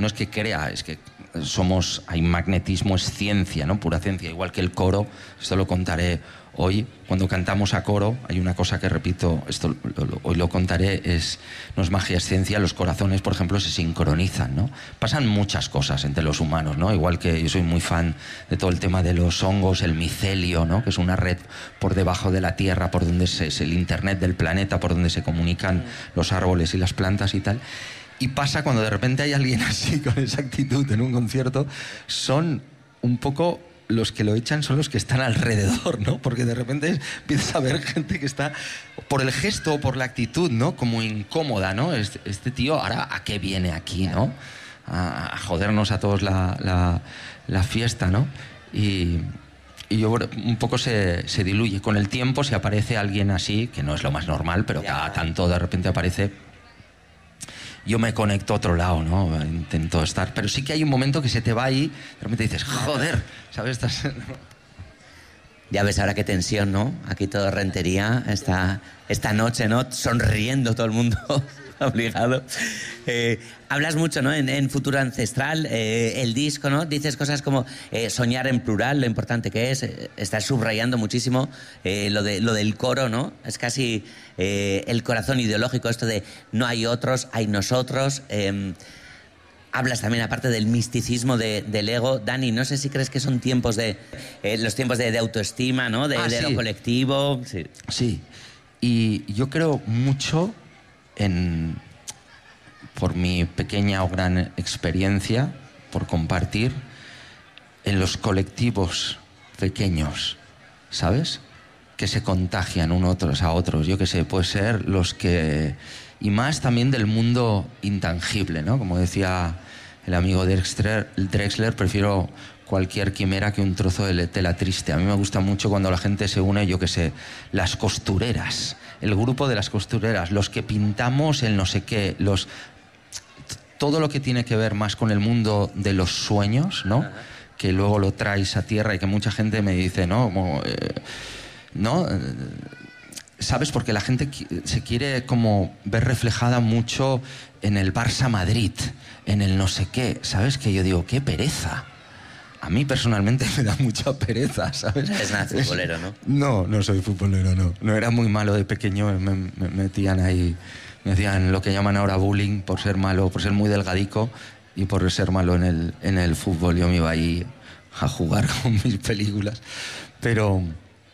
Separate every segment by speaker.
Speaker 1: no es que crea, es que hay magnetismo, es ciencia, ¿no? Pura ciencia, igual que el coro. Esto lo contaré hoy. Cuando cantamos a coro, hay una cosa que repito, hoy lo contaré, no es magia, es ciencia. Los corazones, por ejemplo, se sincronizan, ¿no? Pasan muchas cosas entre los humanos, ¿no? Igual que yo soy muy fan de todo el tema de los hongos, el micelio, ¿no? Que es una red por debajo de la tierra, por donde es el internet del planeta, por donde se comunican los árboles y las plantas y tal. Y pasa cuando de repente hay alguien así, con esa actitud en un concierto, son un poco... los que lo echan son los que están alrededor, ¿no? Porque de repente empiezas a ver gente que está, por el gesto o por la actitud, ¿no? Como incómoda, ¿no? Este tío, ¿ahora a qué viene aquí, no? A jodernos a todos la fiesta, ¿no? Y yo un poco se diluye. Con el tiempo, si aparece alguien así, que no es lo más normal, pero cada tanto de repente aparece... Yo me conecto a otro lado, ¿no? Intento estar... Pero sí que hay un momento que se te va ahí, de repente dices, joder, ¿sabes?
Speaker 2: Ya ves ahora qué tensión, ¿no? Aquí todo rentería, esta noche, ¿no? Sonriendo todo el mundo, obligado. Hablas mucho, ¿no? En Futuro Ancestral, el disco, ¿no? Dices cosas como soñar en plural, lo importante que es. Estás subrayando muchísimo lo del coro, ¿no? Es casi el corazón ideológico, esto de no hay otros, hay nosotros. Hablas también, aparte del misticismo del ego. Dani, no sé si crees que son tiempos los tiempos de autoestima, ¿no? De
Speaker 1: sí.
Speaker 2: lo colectivo.
Speaker 1: Sí. Sí. Y yo creo mucho por mi pequeña o gran experiencia, por compartir, en los colectivos pequeños, ¿sabes? Que se contagian unos a otros. Yo qué sé, puede ser los que... Y más también del mundo intangible, ¿no? Como decía el amigo Drexler, prefiero cualquier quimera que un trozo de tela triste. A mí me gusta mucho cuando la gente se une, yo qué sé, las costureras, el grupo de las costureras, los que pintamos el no sé qué, todo lo que tiene que ver más con el mundo de los sueños, ¿no? Que luego lo traes a tierra y que mucha gente me dice, ¿no? ¿No? ¿Sabes? Porque la gente se quiere como ver reflejada mucho en el Barça Madrid, en el no sé qué, ¿sabes? Que yo digo, qué pereza. A mí personalmente me da mucha pereza, ¿sabes?
Speaker 2: Es nada futbolero, ¿no?
Speaker 1: No soy futbolero, no. No, era muy malo de pequeño, me metían ahí, me hacían lo que llaman ahora bullying por ser malo, por ser muy delgadico y por ser malo en el fútbol. Yo me iba ahí a jugar con mis películas, pero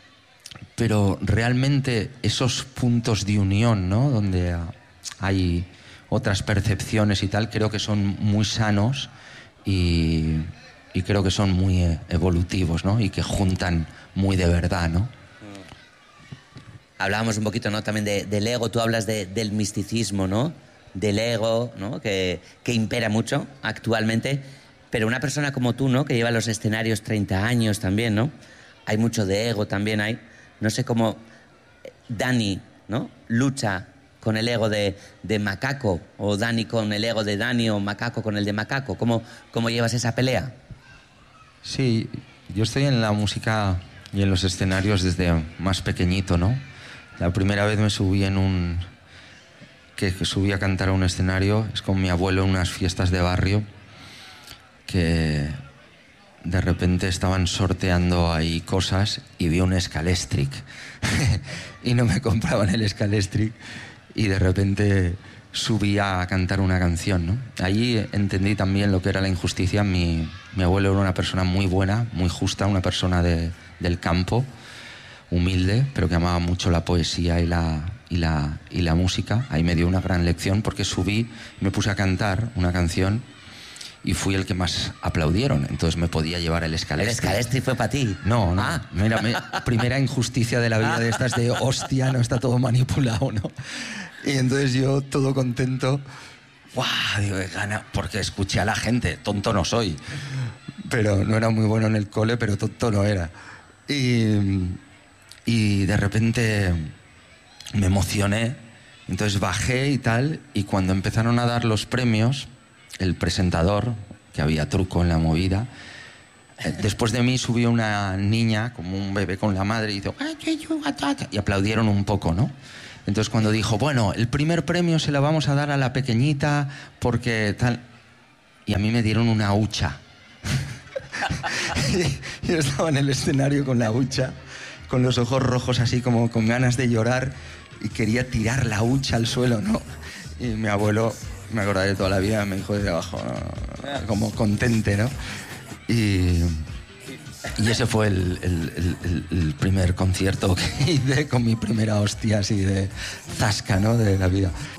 Speaker 1: realmente esos puntos de unión, ¿no? Donde hay otras percepciones y tal, creo que son muy sanos y creo que son muy evolutivos, ¿no? Y que juntan muy de verdad, ¿no?
Speaker 2: Hablábamos un poquito, ¿no? También del ego. Tú hablas del misticismo, ¿no? Del ego, ¿no? Que impera mucho actualmente. Pero una persona como tú, ¿no? Que lleva los escenarios 30 años también, ¿no? Hay mucho de ego también, hay. No sé cómo Dani, ¿no? Lucha con el ego de Macaco, o Dani con el ego de Dani, o Macaco con el de Macaco. ¿Cómo llevas esa pelea?
Speaker 1: Sí, yo estoy en la música y en los escenarios desde más pequeñito, ¿no? La primera vez me subí que subí a cantar a un escenario, es con mi abuelo en unas fiestas de barrio, que de repente estaban sorteando ahí cosas y vi un Scalestric y no me compraban el Scalestric y de repente subí a cantar una canción, ¿no? Allí entendí también lo que era la injusticia. Mi abuelo era una persona muy buena, muy justa, una persona del campo, humilde, pero que amaba mucho la poesía y la música. Ahí me dio una gran lección porque subí, me puse a cantar una canción y fui el que más aplaudieron. Entonces me podía llevar el Scalestric.
Speaker 2: ¿El Scalestric fue para ti?
Speaker 1: No. Mira, primera injusticia de la vida de estas de hostia, no está todo manipulado, ¿no? Y entonces yo, todo contento, ¡guau! Digo, qué gana, porque escuché a la gente, tonto no soy. Pero no era muy bueno en el cole, pero tonto no era. Y de repente me emocioné, entonces bajé y tal, y cuando empezaron a dar los premios, el presentador, que había truco en la movida, después de mí subió una niña, como un bebé con la madre, y hizo... Y aplaudieron un poco, ¿no? Entonces cuando dijo, bueno, el primer premio se lo vamos a dar a la pequeñita porque tal... y a mí me dieron una hucha. Yo estaba en el escenario con la hucha, con los ojos rojos así como con ganas de llorar y quería tirar la hucha al suelo, ¿no? Y mi abuelo, me acordaré de toda la vida, me dijo desde abajo, como contente, ¿no? Y ese fue el primer concierto que hice con mi primera hostia así de zasca, ¿no? De la vida.